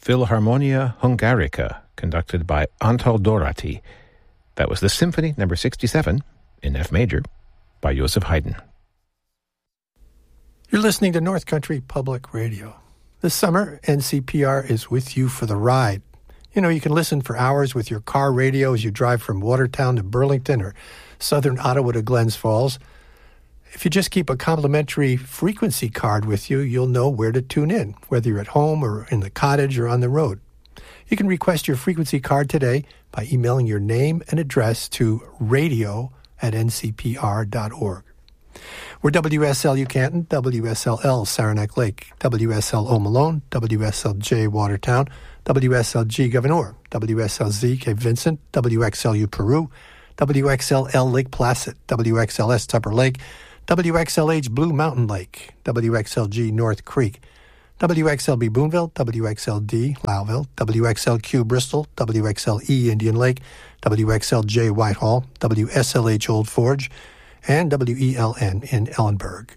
Philharmonia Hungarica, conducted by Antal Dorati. That was the Symphony No. 67 in F major by Joseph Haydn. You're listening to North Country Public Radio. This summer, NCPR is with you for the ride. You know, you can listen for hours with your car radio as you drive from Watertown to Burlington or southern Ottawa to Glens Falls. If you just keep a complimentary frequency card with you, you'll know where to tune in, whether you're at home or in the cottage or on the road. You can request your frequency card today by emailing your name and address to radio@ncpr.org. We're WSLU Canton, WSLL Saranac Lake, WSL Malone, WSLJ Watertown, WSLG Gouverneur, WSLZ Cape Vincent, WXLU Peru, WXLL Lake Placid, WXLS Tupper Lake, WXLH Blue Mountain Lake, WXLG North Creek, WXLB Boonville, WXLD Lowville, WXLQ Bristol, WXLE Indian Lake, WXLJ Whitehall, WSLH Old Forge, and WELN in Ellenburg.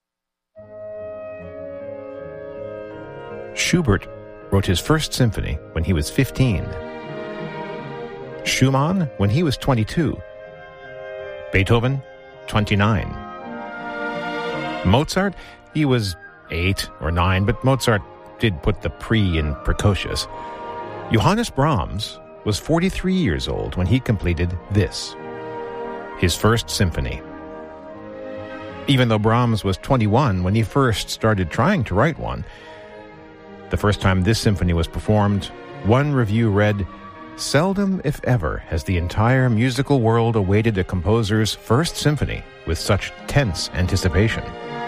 Schubert wrote his first symphony when he was 15. Schumann when he was 22. Beethoven, 29. Mozart, he was 8 or 9, but Mozart did put the pre in precocious. Johannes Brahms was 43 years old when he completed this, his first symphony. Even though Brahms was 21 when he first started trying to write one, the first time this symphony was performed, one review read, "Seldom, if ever, has the entire musical world awaited a composer's first symphony with such tense anticipation."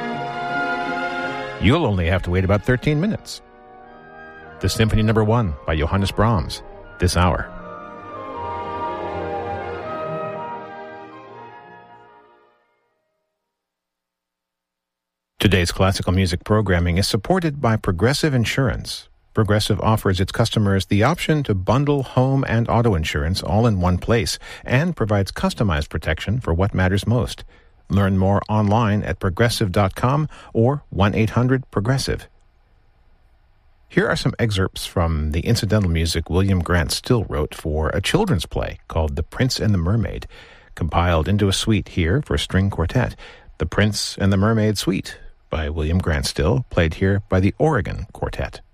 You'll only have to wait about 13 minutes. The Symphony No. 1 by Johannes Brahms, this hour. Today's classical music programming is supported by Progressive Insurance. Progressive offers its customers the option to bundle home and auto insurance all in one place and provides customized protection for what matters most. Learn more online at progressive.com or 1-800-PROGRESSIVE. Here are some excerpts from the incidental music William Grant Still wrote for a children's play called The Prince and the Mermaid, compiled into a suite here for string quartet, The Prince and the Mermaid Suite by William Grant Still, played here by the Oregon Quartet.